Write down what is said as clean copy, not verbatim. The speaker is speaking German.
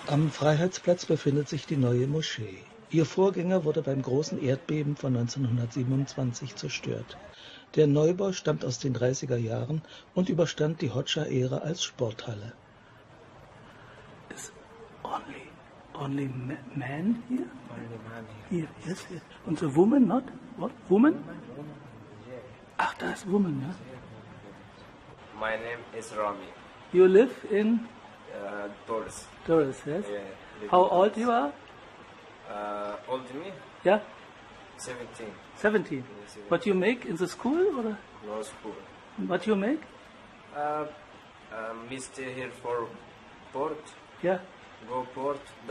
Am Freiheitsplatz befindet sich die neue Moschee. Ihr Vorgänger wurde beim großen Erdbeben von 1927 zerstört. Der Neubau stammt aus den 30er Jahren und überstand die Hoxha-Ära als Sporthalle. Is only man here? Only man here. Yes. And the woman not? What? Woman? Ach, da ist Woman, ja? My name is Rami. You live in Doris. Doris, yes? Yeah, How old you are? Old me? Yeah? 17. 17. Yes, What you make in the school? Or no school. what you make? We stay here for port. Yeah. Go port.